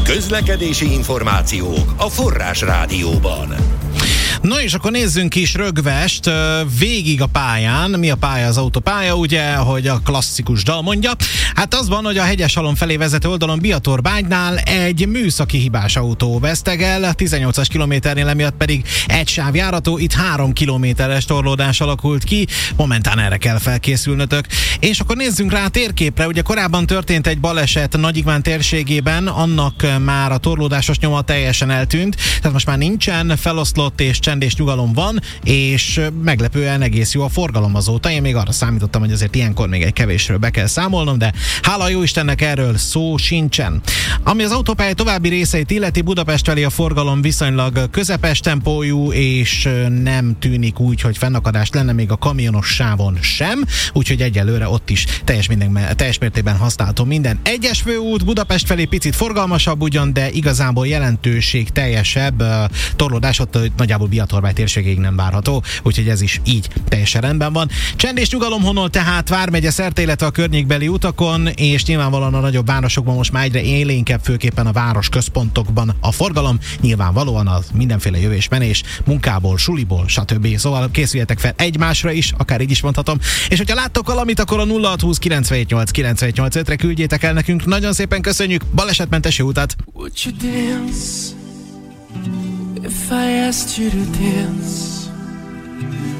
Közlekedési információk a Forrás Rádióban. No és akkor nézzünk is rögvest végig a pályán. Mi a pálya? Az autópálya, ugye, hogy a klasszikus dal mondja. Hát az van, hogy a Hegyeshalom felé vezető oldalon Biatorbánynál egy műszaki hibás autó vesztegel, 18-as kilométernél, emiatt pedig egy sáv járató, itt 3 kilométeres torlódás alakult ki, momentán erre kell felkészülnötök. És akkor nézzünk rá a térképre, ugye korábban történt egy baleset Nagyigván térségében, annak már a torlódásos nyoma teljesen eltűnt, tehát most már nincsen, feloszlott és csend és nyugalom van, és meglepően egész jó a forgalom azóta. Én még arra számítottam, hogy azért ilyenkor még egy kevésről be kell számolnom, de hála jó Istennek erről szó sincsen. Ami az autópálya további részeit illeti, Budapest felé a forgalom viszonylag közepes tempójú, és nem tűnik úgy, hogy fennakadást lenne még a kamionos sávon sem, úgyhogy egyelőre ott is teljes mértékben használható minden. Egyes főút Budapest felé picit forgalmasabb ugyan, de igazából jelentőség teljesebb torlódás ott nagyjából Biatorbány térségéig nem várható, úgyhogy ez is így teljesen rendben van. Csend és nyugalom honol tehát Vármegye szerte, illetve a környékbeli utakon, és nyilvánvalóan a nagyobb városokban most már egyre élénkebb, főképpen a város központokban a forgalom, nyilvánvalóan az mindenféle jövés-menés, munkából, suliból, stb. Szóval készüljetek fel egymásra is, akár így is mondhatom. És hogyha láttok valamit, akkor a 0620 978 985-re küldjétek el nekünk. Nagyon szépen köszönjük, balesetmentes jó utat! If I asked you to dance,